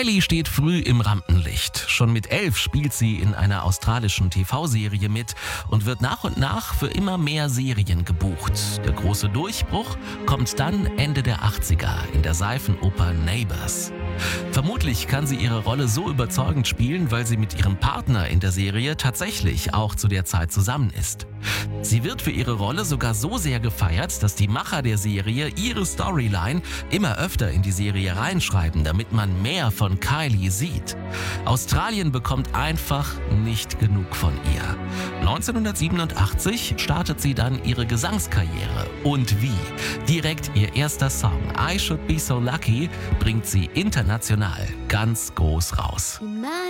Kylie steht früh im Rampenlicht. Schon mit 11 spielt sie in einer australischen TV-Serie mit und wird nach und nach für immer mehr Serien gebucht. Der große Durchbruch kommt dann Ende der 80er in der Seifenoper Neighbours. Vermutlich kann sie ihre Rolle so überzeugend spielen, weil sie mit ihrem Partner in der Serie tatsächlich auch zu der Zeit zusammen ist. Sie wird für ihre Rolle sogar so sehr gefeiert, dass die Macher der Serie ihre Storyline immer öfter in die Serie reinschreiben, damit man mehr von Kylie sieht. Australien bekommt einfach nicht genug von ihr. 1987 startet sie dann ihre Gesangskarriere. Und wie? Direkt ihr erster Song I Should Be So Lucky bringt sie international ganz groß raus.